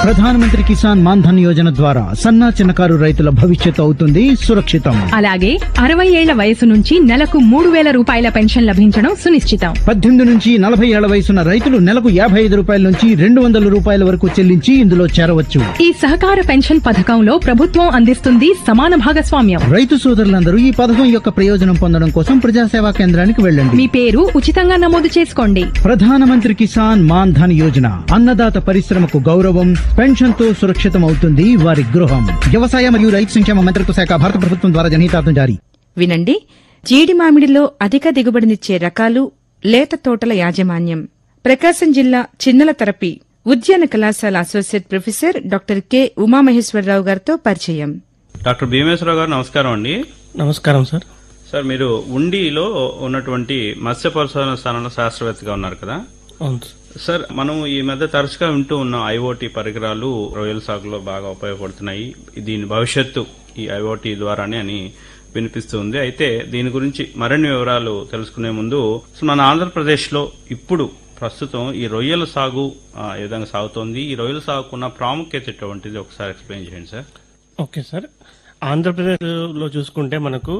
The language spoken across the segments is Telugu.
ప్రధానమంత్రి కిసాన్ మాన్ ధన్ యోజన ద్వారా సన్నా చిన్నకారు రైతుల భవిష్యత్తు అవుతుంది సురక్షితం. అలాగే 60 ఏళ్ల వయసు నుంచి నెలకు 3,000 రూపాయల పెన్షన్ లభించడం సునిశ్చితం. 18 నుంచి 40 ఏళ్ల వయసున్న రైతులు నెలకు 55 రూపాయల నుంచి 200 రూపాయల వరకు చెల్లించి ఇందులో చేరవచ్చు. ఈ సహకార పెన్షన్ పథకంలో ప్రభుత్వం అందిస్తుంది సమాన భాగస్వామ్యం. రైతు సోదరులందరూ ఈ పథకం యొక్క ప్రయోజనం పొందడం కోసం ప్రజాసేవా కేంద్రానికి వెళ్ళండి. మీ పేరు ఉచితంగా నమోదు చేసుకోండి. ప్రధానమంత్రి కిసాన్ మాన్ ధన్ యోజన అన్నదాత పరిశ్రమకు గౌరవం, పెన్షన్ తో సురక్షితం అవుతుంది వారి గృహం. వ్యవసాయ మరియు రైతు సంక్షేమ మంత్రిత్వ శాఖ, భారత ప్రభుత్వం ద్వారా జనహితార్థం జారీ. వినండి, జీడి మామిడిలో అధిక దిగుబడినిచ్చే రకాలు, లేత తోటల యాజమాన్యం. ప్రకాశం జిల్లా చిన్నల తరపి ఉద్యాన కళాశాల associate professor doctor K Umamaheswararao గారితో పరిచయం. డాక్టర్ భీమేశ్వరరావు గారు నమస్కారం అండి. నమస్కారం సార్. సార్, మీరు ఉండిలో ఉన్నటువంటి మత్స్య పరిశోధన స్థానంలో శాస్త్రవేత్తగా ఉన్నారు కదా? అవును సార్, మనం ఈ మధ్య తరచుగా వింటూ ఉన్న ఐఓటీ పరికరాలు రొయ్యల సాగులో బాగా ఉపయోగపడుతున్నాయి, దీని భవిష్యత్తు ఈ ఐఓటీ ద్వారానే అని వినిపిస్తుంది. అయితే దీని గురించి మరిన్ని వివరాలు తెలుసుకునే ముందు మన ఆంధ్రప్రదేశ్ లో ఇప్పుడు ప్రస్తుతం ఈ రొయ్యల సాగు ఏ విధంగా సాగుతోంది, ఈ రొయ్యల సాగుకున్న ప్రాముఖ్యత ఎటువంటిది ఒకసారి ఎక్స్ప్లెయిన్ చేయండి సార్. Okay sir. ఆంధ్రప్రదేశ్ లో చూసుకుంటే మనకు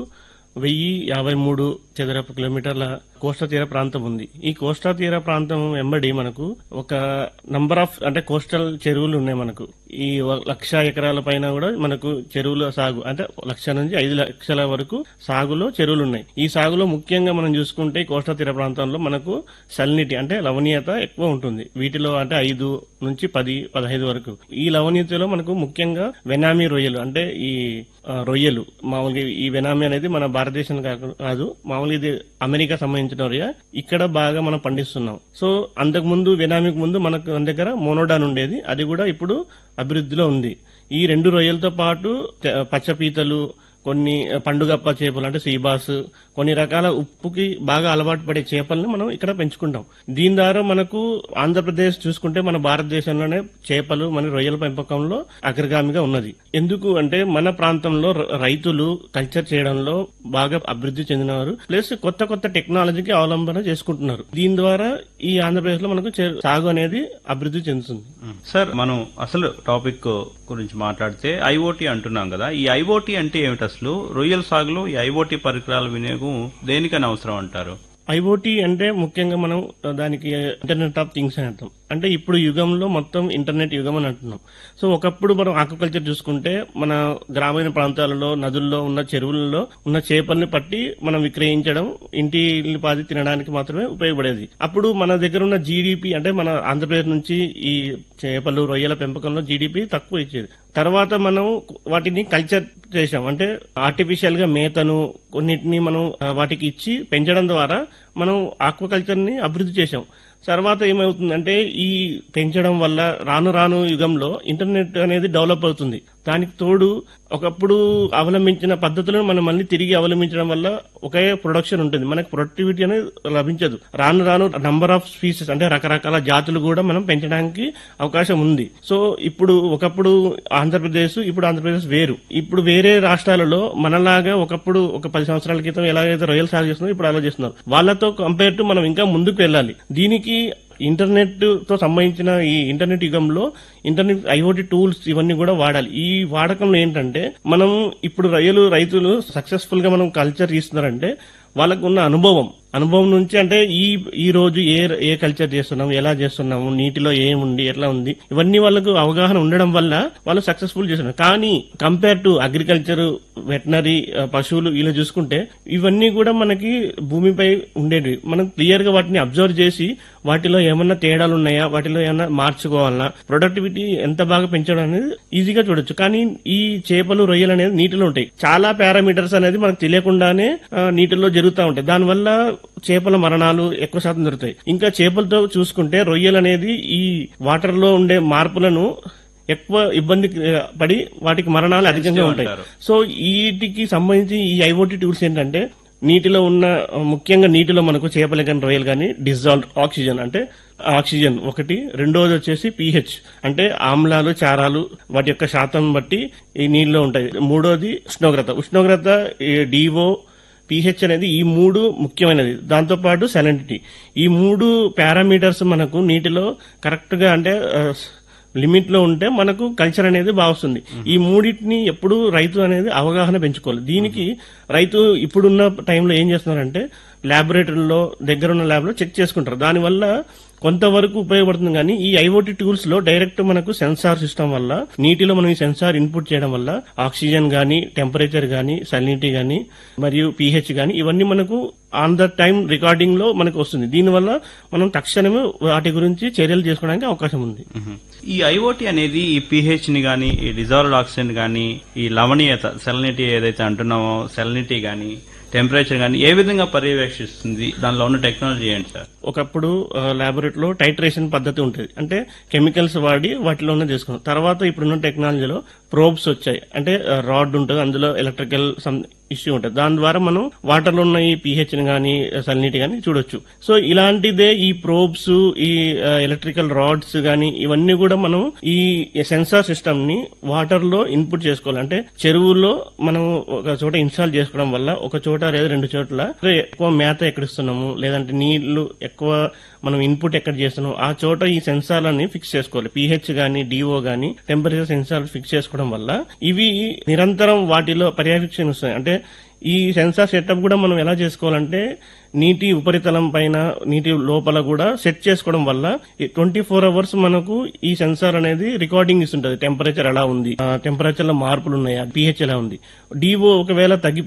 1053 చదరపు కిలోమీటర్ల కోస్తా తీర ప్రాంతం ఉంది. ఈ కోస్తా తీర ప్రాంతం వెంబడి మనకు ఒక నంబర్ ఆఫ్ అంటే కోస్టల్ చెరువులు ఉన్నాయి. మనకు ఈ 1,00,000 ఎకరాల పైన కూడా మనకు చెరువుల సాగు అంటే 1,00,000 నుంచి 5 లక్షల వరకు సాగులో చెరువులు ఉన్నాయి. ఈ సాగులో ముఖ్యంగా మనం చూసుకుంటే కోస్తా తీర ప్రాంతంలో మనకు సల్నిటీ అంటే లవణీయత ఎక్కువ ఉంటుంది. వీటిలో అంటే 5 నుంచి 10, 15 వరకు. ఈ లవణీయతలో మనకు ముఖ్యంగా వెనామీ రొయ్యలు అంటే ఈ రొయ్యలు మామూలుగా ఈ వెనామీ అనేది మన భారతదేశం కాదు, మామూలుగా ఇది అమెరికా సంబంధించిన రొయ్య. ఇక్కడ బాగా మనం పండిస్తున్నాం. సో అంతకు ముందు వెనామీకి ముందు మనకు దగ్గర మోనోడాన్ ఉండేది, అది కూడా ఇప్పుడు అభివృద్ధిలో ఉంది. ఈ 2 రొయ్యలతో పాటు పచ్చపీతలు, కొన్ని పండుగప్ప చేపలు అంటే సీబాస్, కొన్ని రకాల ఉప్పుకి బాగా అలవాటు పడే చేపలను మనం ఇక్కడ పెంచుకుంటాం. దీని ద్వారా మనకు ఆంధ్రప్రదేశ్ చూసుకుంటే మన భారతదేశంలోనే చేపలు మన రొయ్యల పెంపకంలో అగ్రగామిగా ఉన్నది. ఎందుకు అంటే మన ప్రాంతంలో రైతులు కల్చర్ చేయడంలో బాగా అభివృద్ధి చెందినవారు, ప్లస్ కొత్త కొత్త టెక్నాలజీకి అవలంబన చేసుకుంటున్నారు. దీని ద్వారా ఈ ఆంధ్రప్రదేశ్ లో మనకు సాగు అనేది అభివృద్ధి చెందుతుంది. సార్, మనం అసలు టాపిక్ గురించి మాట్లాడితే ఐఓటీ అంటున్నాం కదా, ఈ ఐఓటీ అంటే ఏమిటి? అసలు రొయ్యల సాగులో ఈ ఐఓటీ పరికరాల వినియోగం దేనికని అవసరం అంటారు? ఐఓటీ అంటే ముఖ్యంగా మనం దానికి ఇంటర్నెట్ ఆఫ్ థింగ్స్ అని అర్థం. అంటే ఇప్పుడు యుగంలో మొత్తం ఇంటర్నెట్ యుగం అని అంటున్నాం. సో ఒకప్పుడు మనం ఆక్వాకల్చర్ చూసుకుంటే మన గ్రామీణ ప్రాంతాలలో నదుల్లో ఉన్న చెరువులలో ఉన్న చేపల్ని పట్టి మనం విక్రయించడం, ఇంటి పాది తినడానికి మాత్రమే ఉపయోగపడేది. అప్పుడు మన దగ్గర ఉన్న జీడిపి అంటే మన ఆంధ్రప్రదేశ్ నుంచి ఈ చేపలు రొయ్యల పెంపకంలో జీడిపి తక్కువ ఇచ్చేది. తర్వాత మనం వాటిని కల్చర్ చేసాం, అంటే ఆర్టిఫిషియల్ గా మేతను కొన్నిటిని మనం వాటికి ఇచ్చి పెంచడం ద్వారా మనం ఆక్వాకల్చర్ ని అభివృద్ధి చేసాం. తర్వాత ఏమవుతుందంటే ఈ పెంచడం వల్ల రాను రాను యుగంలో ఇంటర్నెట్ అనేది డెవలప్ అవుతుంది. దానికి తోడు ఒకప్పుడు అవలంబించిన పద్ధతులను మనం మళ్ళీ తిరిగి అవలంబించడం వల్ల ఒకే ప్రొడక్షన్ ఉంటుంది, మనకు ప్రొడక్టివిటీ అనేది లభించదు. రాను రాను నంబర్ ఆఫ్ స్పీసెస్ అంటే రకరకాల జాతులు కూడా మనం పెంచడానికి అవకాశం ఉంది. సో ఇప్పుడు ఒకప్పుడు ఆంధ్రప్రదేశ్, ఇప్పుడు ఆంధ్రప్రదేశ్ వేరు. ఇప్పుడు వేరే రాష్ట్రాలలో మనలాగా ఒకప్పుడు ఒక 10 సంవత్సరాల క్రితం ఎలాగైతే రొయ్యలు సాగు చేస్తున్నారు ఇప్పుడు అలా చేస్తున్నారు. వాళ్ళతో కంపేర్ టు మనం ఇంకా ముందుకు వెళ్ళాలి. దీనికి ఇంటర్నెట్ తో సంబంధించిన ఈ ఇంటర్నెట్ యుగంలో ఇంటర్నెట్ ఐఓటీ టూల్స్ ఇవన్నీ కూడా వాడాలి. ఈ వాడకంలో ఏంటంటే మనం ఇప్పుడు రైతులు సక్సెస్ఫుల్ గా మనం కల్చర్ తీస్తున్నారంటే వాళ్ళకు ఉన్న అనుభవం నుంచి అంటే ఈ రోజు ఏ కల్చర్ చేస్తున్నాము, ఎలా చేస్తున్నాము, నీటిలో ఏముంది, ఎట్లా ఉంది, ఇవన్నీ వాళ్ళకు అవగాహన ఉండడం వల్ల వాళ్ళు సక్సెస్ఫుల్ చేస్తున్నారు. కానీ కంపేర్ టు అగ్రికల్చర్, వెటనరీ, పశువులు ఇలా చూసుకుంటే ఇవన్నీ కూడా మనకి భూమిపై ఉండేవి. మనం క్లియర్ గా వాటిని అబ్జర్వ్ చేసి వాటిలో ఏమన్నా తేడాలు ఉన్నాయా, వాటిలో ఏమన్నా మార్చుకోవాలన్నా, ప్రొడక్టివిటీ ఎంత బాగా పెంచడం అనేది ఈజీగా చూడొచ్చు. కానీ ఈ చేపలు రొయ్యలు అనేది నీటిలో ఉంటాయి. చాలా పారామీటర్స్ అనేది మనకు తెలియకుండానే నీటిలో జరుగుతూ ఉంటాయి. దానివల్ల చేపల మరణాలు ఎక్కువ శాతం జరుగుతాయి. ఇంకా చేపలతో చూసుకుంటే రొయ్యలు అనేది ఈ వాటర్ లో ఉండే మార్పులను ఎక్కువ ఇబ్బంది పడి వాటికి మరణాలు అధికంగా ఉంటాయి. సో వీటికి సంబంధించి ఈ ఐఓటీ టూల్స్ ఏంటంటే నీటిలో ఉన్న ముఖ్యంగా నీటిలో మనకు చేపలు కానీ రొయ్యలు కానీ డిజాల్వ్డ్ ఆక్సిజన్ అంటే ఆక్సిజన్ ఒకటి, రెండోది వచ్చేసి pH అంటే ఆమ్లాలు, చారాలు వాటి యొక్క శాతం బట్టి ఈ నీళ్ళలో ఉంటాయి. మూడోది ఉష్ణోగ్రత డిఓ, pH అనేది ఈ 3 ముఖ్యమైనది. దాంతో పాటు సాలినిటీ, ఈ 3 పారామీటర్స్ మనకు నీటిలో కరెక్ట్ గా అంటే లిమిట్ లో ఉంటే మనకు కల్చర్ అనేది బాగా వస్తుంది. ఈ మూడింటిని ఎప్పుడు రైతు అనేది అవగాహన పెంచుకోవాలి. దీనికి రైతు ఇప్పుడున్న టైంలో ఏం చేస్తున్నారంటే ల్యాబొరేటరీలో దగ్గరున్న ల్యాబ్ లో చెక్ చేసుకుంటారు. దానివల్ల కొంతవరకు ఉపయోగపడుతుంది. కానీ ఈ ఐఓటీ టూల్స్ లో డైరెక్ట్ మనకు సెన్సార్ సిస్టమ్ వల్ల నీటిలో మనం ఈ సెన్సార్ ఇన్పుట్ చేయడం వల్ల ఆక్సిజన్ గానీ, టెంపరేచర్ గానీ, సలినిటీ గానీ, మరియు pH గానీ ఇవన్నీ మనకు ఆన్ ద టైం రికార్డింగ్ లో మనకు వస్తుంది. దీనివల్ల మనం తక్షణమే వాటి గురించి చర్యలు చేసుకోవడానికి అవకాశం ఉంది. ఈ ఐఓటీ అనేది ఈ pH ని గానీ, ఈ డిజాల్వ్డ్ ఆక్సిజన్ గానీ, ఈ లవణీయత సెలనిటీ ఏదైతే అంటున్నామో సెలనిటీ గానీ, టెంపరేచర్ గానీ ఏ విధంగా పర్యవేక్షిస్తుంది? దానిలో ఉన్న టెక్నాలజీ ఏంటి సార్? ఒకప్పుడు ల్యాబొరేటరీలో టైట్రేషన్ పద్ధతి ఉంటుంది. అంటే కెమికల్స్ వాడి వాటిలోనే చేసుకున్నాం. తర్వాత ఇప్పుడున్న టెక్నాలజీలో ప్రోబ్స్ వచ్చాయి. అంటే రాడ్ ఉంటుంది, అందులో ఎలక్ట్రికల్ ఇష్యూ ఉంటుంది. దాని ద్వారా మనం వాటర్ లో ఉన్న ఈ pH ని గానీ, సలినిటీ గానీ చూడొచ్చు. సో ఇలాంటిదే ఈ ప్రోబ్స్, ఈ ఎలక్ట్రికల్ రాడ్స్ గానీ ఇవన్నీ కూడా మనం ఈ సెన్సార్ సిస్టమ్ ని వాటర్ లో ఇన్పుట్ చేసుకోవాలి. అంటే చెరువులో మనం ఒక చోట ఇన్స్టాల్ చేసుకోవడం వల్ల ఒక చోట లేదా రెండు చోట్ల ఎక్కువ మేత ఎక్కడిస్తున్నాము, లేదంటే నీళ్లు ఎక్కువ మనం ఇన్పుట్ ఎక్కడ చేస్తున్నాం ఆ చోట ఈ సెన్సార్లని ఫిక్స్ చేసుకోవాలి. pH గానీ, DO గానీ, టెంపరేచర్ సెన్సార్ ఫిక్స్ చేసుకోవడం వల్ల ఇవి నిరంతరం వాటిలో పర్యవేక్షణ వస్తాయి. అంటే ఈ సెన్సార్ సెటప్ కూడా మనం ఎలా చేసుకోవాలంటే నీటి ఉపరితలం పైన, నీటి లోపల కూడా సెట్ చేసుకోవడం వల్ల 24 అవర్స్ మనకు ఈ సెన్సార్ అనేది రికార్డింగ్ ఇస్తుంటది. టెంపరేచర్ ఎలా ఉంది, టెంపరేచర్ లో మార్పులు ఉన్నాయా, pH ఎలా ఉంది, DO ఒకవేళ